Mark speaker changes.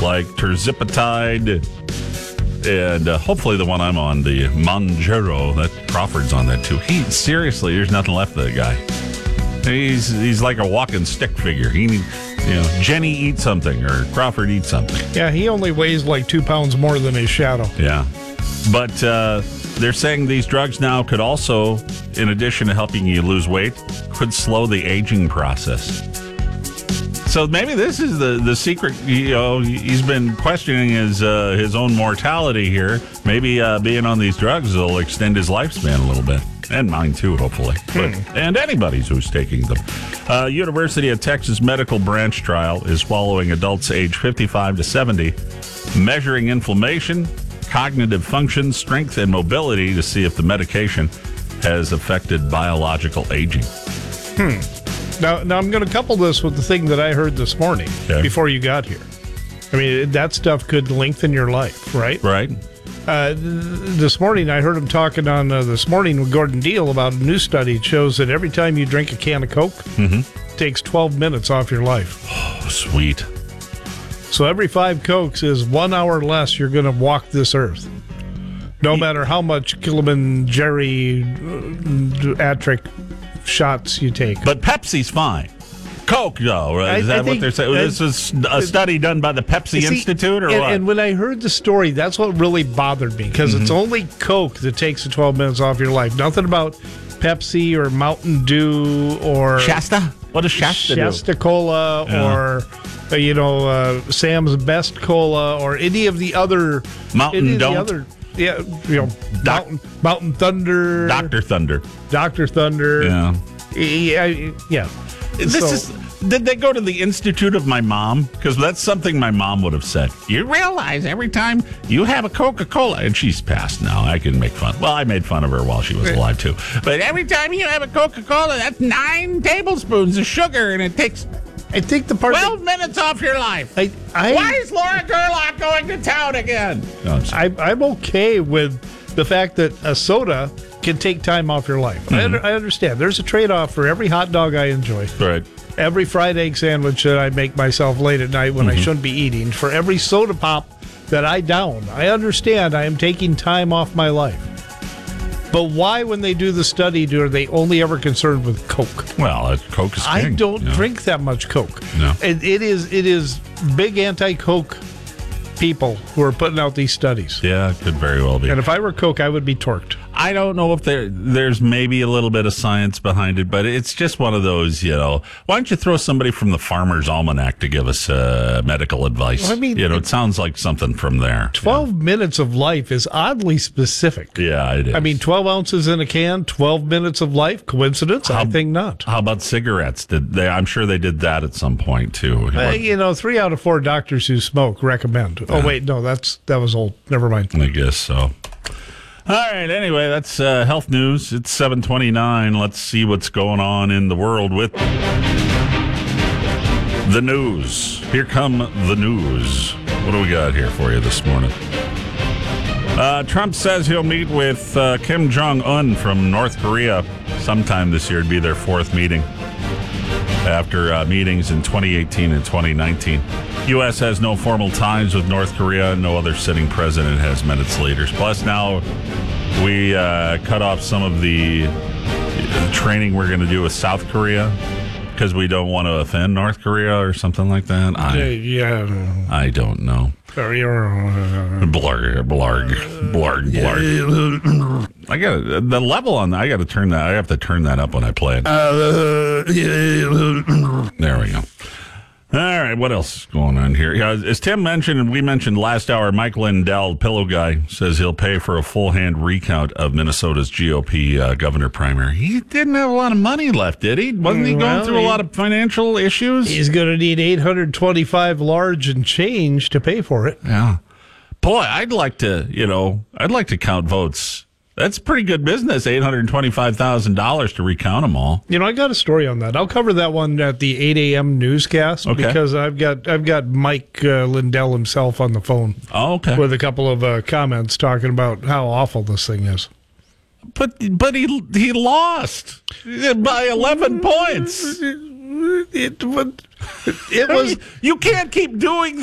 Speaker 1: like terzipatide, and hopefully the one I'm on, the Mounjaro. That Crawford's on that too. Seriously, there's nothing left of the guy. He's like a walking stick figure. Jenny eats something or Crawford eats something.
Speaker 2: Yeah, he only weighs like 2 pounds more than his shadow.
Speaker 1: Yeah. But they're saying these drugs now could also, in addition to helping you lose weight, could slow the aging process. So maybe this is the secret. He's been questioning his own mortality here. Maybe being on these drugs will extend his lifespan a little bit. And mine too, hopefully. And anybody's who's taking them. University of Texas Medical Branch trial is following adults age 55 to 70, measuring inflammation, cognitive function, strength, and mobility to see if the medication has affected biological aging.
Speaker 2: Now I'm going to couple this with the thing that I heard this morning before you got here. I mean, that stuff could lengthen your life, right?
Speaker 1: Right.
Speaker 2: This morning, I heard him talking on This Morning with Gordon Deal about a new study. It shows that every time you drink a can of Coke, it takes 12 minutes off your life.
Speaker 1: Oh, sweet.
Speaker 2: So every 5 Cokes is 1 hour less you're going to walk this earth. No matter how much Gilliman, geriatric shots you take.
Speaker 1: But Pepsi's fine. Coke, though, right? Is that what they're saying? This was a study done by the Pepsi Institute, or what?
Speaker 2: And when I heard the story, that's what really bothered me, because it's only Coke that takes the 12 minutes off your life. Nothing about Pepsi or Mountain Dew or...
Speaker 1: Shasta? What does Shasta do?
Speaker 2: Shasta Cola or, Sam's Best Cola or any of the other...
Speaker 1: Mountain Don't?
Speaker 2: Mountain Thunder.
Speaker 1: Dr. Thunder.
Speaker 2: Dr. Thunder.
Speaker 1: Yeah. Did they go to the Institute of my mom? Because that's something my mom would have said. You realize every time you have a Coca-Cola, and she's passed now, I can make fun. Well, I made fun of her while she was alive, too. But every time you have a Coca-Cola, that's 9 tablespoons of sugar, and it takes...
Speaker 2: I think the part
Speaker 1: 12 minutes off your life. Why is Laura Gerlach going to town again? No,
Speaker 2: I'm okay with the fact that a soda can take time off your life. I understand. There's a trade-off for every hot dog I enjoy.
Speaker 1: Right.
Speaker 2: Every fried egg sandwich that I make myself late at night when I shouldn't be eating. For every soda pop that I down. I understand I am taking time off my life. But why, when they do the study, are they only ever concerned with Coke?
Speaker 1: Well, Coke is king.
Speaker 2: I don't drink that much Coke.
Speaker 1: No.
Speaker 2: It is big anti-Coke people who are putting out these studies.
Speaker 1: Yeah, it could very well be.
Speaker 2: And if I were Coke, I would be torqued.
Speaker 1: I don't know if there's maybe a little bit of science behind it, but it's just one of those, why don't you throw somebody from the Farmer's Almanac to give us medical advice?
Speaker 2: Well, I mean,
Speaker 1: it sounds like something from there.
Speaker 2: 12 minutes of life is oddly specific.
Speaker 1: Yeah, it is.
Speaker 2: I mean, 12 ounces in a can, 12 minutes of life. Coincidence? I think not.
Speaker 1: How about cigarettes? I'm sure they did that at some point, too.
Speaker 2: 3 out of 4 doctors who smoke recommend. Yeah. Oh, wait, no, that was old. Never mind.
Speaker 1: I guess so. All right, anyway, that's health news. It's 7:29. Let's see what's going on in the world with the news. Here come the news. What do we got here for you this morning? Trump says he'll meet with Kim Jong-un from North Korea sometime this year. It'd be their 4th meeting after meetings in 2018 and 2019. U.S. has no formal ties with North Korea. No other sitting president has met its leaders. Plus, now we cut off some of the training we're going to do with South Korea because we don't want to offend North Korea or something like that. I don't know. Blarg. I got the level on that. I got to turn that. I have to turn that up when I play it. There we go. All right, what else is going on here? As Tim mentioned, and we mentioned last hour, Mike Lindell, Pillow Guy, says he'll pay for a full-hand recount of Minnesota's GOP governor primary. He didn't have a lot of money left, did he? Wasn't he going through a lot of financial issues?
Speaker 2: He's going to need $825 large and change to pay for it.
Speaker 1: Yeah. Boy, I'd like to count votes. That's pretty good business, $825,000 to recount them all.
Speaker 2: I got a story on that. I'll cover that one at the 8 a.m. newscast because I've got Mike Lindell himself on the phone.
Speaker 1: Oh, okay.
Speaker 2: With a couple of comments talking about how awful this thing is.
Speaker 1: But he lost by 11 points.
Speaker 2: It was.
Speaker 1: You can't keep doing